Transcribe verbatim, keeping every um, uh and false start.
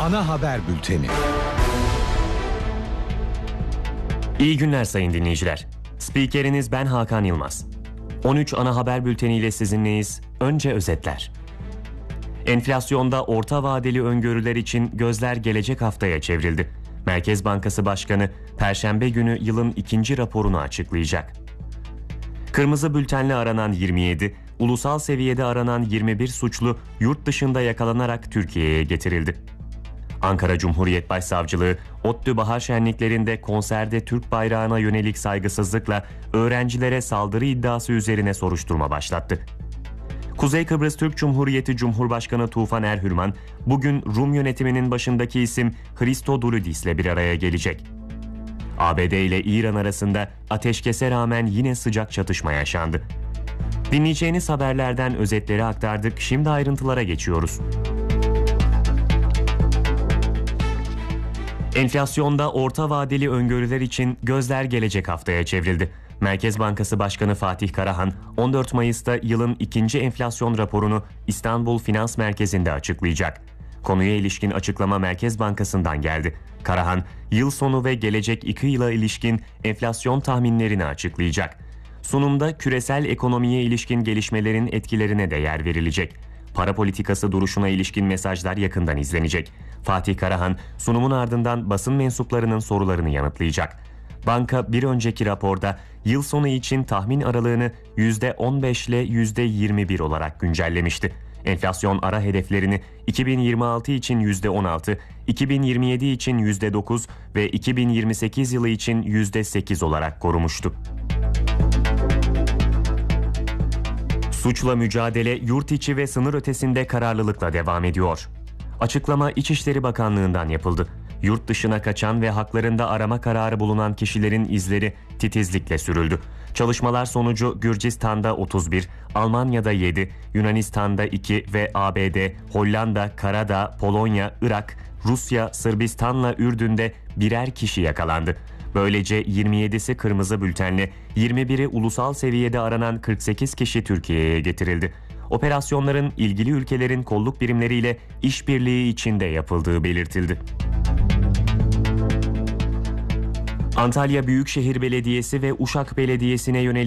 Ana haber bülteni. İyi günler sayın dinleyiciler. Spikeriniz ben Hakan Yılmaz. on üç ana haber bülteniyle sizinleyiz. Önce özetler. Enflasyonda orta vadeli öngörüler için gözler gelecek haftaya çevrildi. Merkez Bankası Başkanı Perşembe günü yılın ikinci raporunu açıklayacak. Kırmızı bültenle aranan yirmi yedi, ulusal seviyede aranan yirmi bir suçlu yurt dışında yakalanarak Türkiye'ye getirildi. Ankara Cumhuriyet Başsavcılığı, ODTÜ bahar şenliklerinde konserde Türk bayrağına yönelik saygısızlıkla öğrencilere saldırı iddiası üzerine soruşturma başlattı. Kuzey Kıbrıs Türk Cumhuriyeti Cumhurbaşkanı Tufan Erhürman, bugün Rum yönetiminin başındaki isim Christodoulidis ile bir araya gelecek. A B D ile İran arasında ateşkese rağmen yine sıcak çatışma yaşandı. Dinleyeceğiniz haberlerden özetleri aktardık, şimdi ayrıntılara geçiyoruz. Enflasyonda orta vadeli öngörüler için gözler gelecek haftaya çevrildi. Merkez Bankası Başkanı Fatih Karahan, on dört Mayıs'ta yılın ikinci enflasyon raporunu İstanbul Finans Merkezi'nde açıklayacak. Konuya ilişkin açıklama Merkez Bankası'ndan geldi. Karahan, yıl sonu ve gelecek iki yıla ilişkin enflasyon tahminlerini açıklayacak. Sunumda küresel ekonomiye ilişkin gelişmelerin etkilerine de yer verilecek. Para politikası duruşuna ilişkin mesajlar yakından izlenecek. Fatih Karahan, sunumun ardından basın mensuplarının sorularını yanıtlayacak. Banka bir önceki raporda yıl sonu için tahmin aralığını yüzde on beş ile yüzde yirmi bir olarak güncellemişti. Enflasyon ara hedeflerini iki bin yirmi altı için yüzde on altı, iki bin yirmi yedi için yüzde dokuz ve iki bin yirmi sekiz yılı için yüzde sekiz olarak korumuştu. Suçla mücadele yurt içi ve sınır ötesinde kararlılıkla devam ediyor. Açıklama İçişleri Bakanlığı'ndan yapıldı. Yurt dışına kaçan ve haklarında arama kararı bulunan kişilerin izleri titizlikle sürüldü. Çalışmalar sonucu Gürcistan'da otuz bir, Almanya'da yedi, Yunanistan'da iki ve A B D, Hollanda, Karadağ, Polonya, Irak, Rusya, Sırbistan'la Ürdün'de birer kişi yakalandı. Böylece yirmi yedisi kırmızı bültenle, yirmi biri ulusal seviyede aranan kırk sekiz kişi Türkiye'ye getirildi. Operasyonların ilgili ülkelerin kolluk birimleriyle işbirliği içinde yapıldığı belirtildi. Antalya Büyükşehir Belediyesi ve Uşak Belediyesi'ne yönelik